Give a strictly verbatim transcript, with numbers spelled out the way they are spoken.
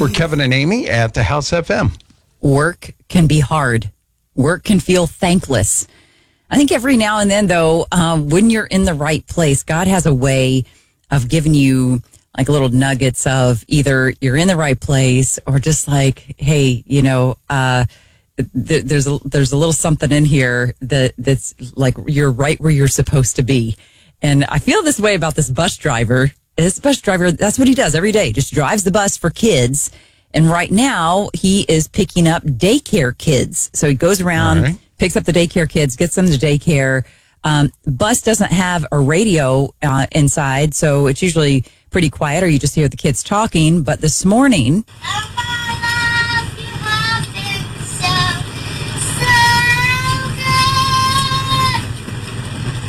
We're Kevin and Amy at the House F M. Work can be hard. Work can feel thankless. I think every now and then, though, um, when you're in the right place, God has a way of giving you like little nuggets of either you're in the right place or just like, hey, you know, uh, th- there's a, there's a little something in here that that's like you're right where you're supposed to be. And I feel this way about this bus driver. This bus driver, that's what he does every day, just drives the bus for kids. And right now, he is picking up daycare kids. So he goes around, right. picks up the daycare kids, gets them to daycare. Um, bus doesn't have a radio uh, inside, so it's usually pretty quiet, or you just hear the kids talking. But this morning,